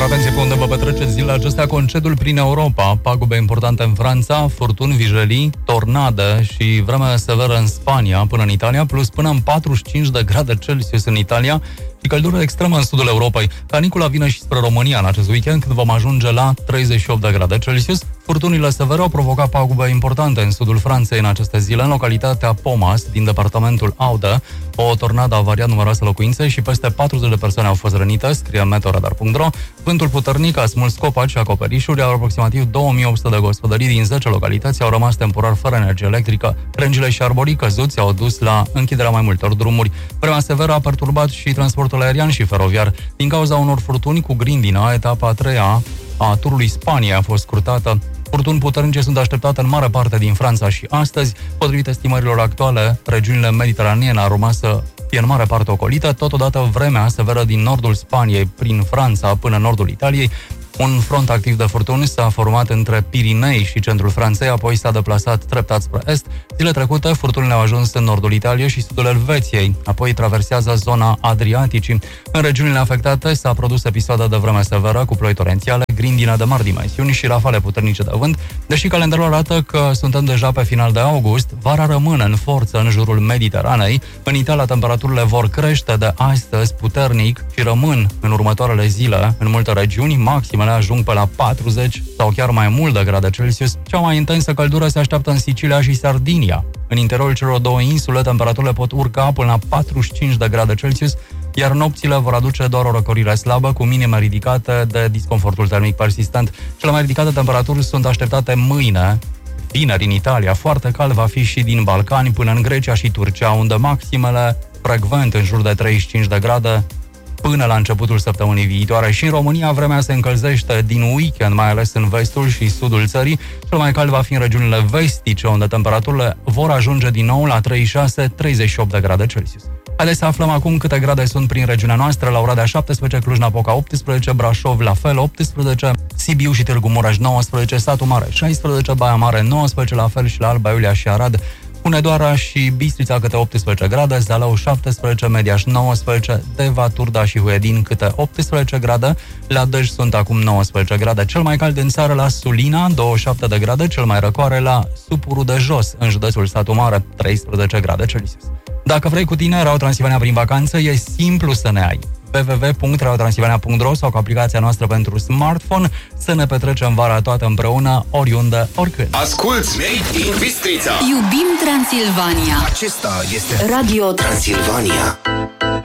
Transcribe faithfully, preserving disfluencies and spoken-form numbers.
atenție pe unde vă petreceți zilele acestea. Concediul prin Europa, pagube importante în Franța, furtuni, vijelii, tornade și vreme severă în Spania până în Italia, plus până în patruzeci și cinci de grade Celsius în Italia și căldură extremă în sudul Europei. Canicula vine și spre România în acest weekend, când vom ajunge la treizeci și opt de grade Celsius. Furtunile severe au provocat pagube importante în sudul Franței în aceste zile, în localitatea Pomas, din departamentul Aude. O tornadă a avariat numeroase locuințe și peste patruzeci de persoane au fost rănite, scrie meteoradar punct ro. Vântul puternic a smuls copaci și acoperișuri, iar aproximativ două mii opt sute de gospodării din zece localități au rămas temporar fără energie electrică. Crengile și arborii căzuți au dus la închiderea mai multor drumuri. Vremea severă a perturbat și transportul aerian și feroviar. Din cauza unor furtuni cu grindina, etapa a treia a turului Spaniei a fost scurtată. Furtuni puternice sunt așteptate în mare parte din Franța și astăzi. Potrivit estimărilor actuale, regiunile mediteraneene ar urma să fie în mare parte ocolite. Totodată, vremea severă din nordul Spaniei prin Franța până în nordul Italiei. Un front activ de furtuni s-a format între Pirinei și centrul Franței, apoi s-a deplasat treptat spre est. Zile trecute, furtunile au ajuns în nordul Italiei și sudul Elveției, apoi traversează zona Adriaticii. În regiunile afectate s-a produs episoade de vreme severă cu ploi torențiale, grindină de mari dimensiuni și rafale puternice de vânt. Deși calendarul arată că suntem deja pe final de august, vara rămâne în forță în jurul Mediteranei. În Italia, temperaturile vor crește de astăzi puternic și rămân în următoarele zile în multe regiuni. Maximele ajung pe la patruzeci sau chiar mai mult de grade Celsius. Cea mai intensă căldură se așteaptă în Sicilia și Sardinia. În interiorul celor două insule, temperaturile pot urca până la patruzeci și cinci de grade Celsius, iar nopțile vor aduce doar o răcorire slabă, cu minime ridicate de disconfortul termic persistent. Cele mai ridicate temperaturi sunt așteptate mâine, vineri, în Italia. Foarte cald va fi și din Balcani până în Grecia și Turcia, unde maximele frecvent în jur de treizeci și cinci de grade până la începutul săptămânii viitoare. Și în România vremea se încălzește din weekend, mai ales în vestul și sudul țării. Cel mai cald va fi în regiunile vestice, unde temperaturile vor ajunge din nou la treizeci și șase treizeci și opt de grade Celsius. Haideți să aflăm acum câte grade sunt prin regiunea noastră. La Oradea șaptesprezece, Cluj-Napoca optsprezece, Brașov la fel optsprezece, Sibiu și Târgu Mureș nouăsprezece, Satu Mare șaisprezece, Baia Mare nouăsprezece, la fel și la Alba Iulia și Arad, Hunedoara și Bistrița câte optsprezece grade, Zalău șaptesprezece, Mediaș nouăsprezece, Deva, Turda și Huedin câte optsprezece grade, la Dej sunt acum nouăsprezece grade. Cel mai cald în țară la Sulina, douăzeci și șapte de grade, cel mai răcoare la Supuru de Jos, în județul Satu Mare, treisprezece grade Celsius. Dacă vrei cu tine Radio Transilvania prin vacanță, e simplu să ne ai. w w w punct radio transilvania punct ro sau cu aplicația noastră pentru smartphone, să ne petrecem vara toată împreună, oriunde, oricând. Asculți Made in Bistrița! Iubim Transilvania! Acesta este Radio Transilvania.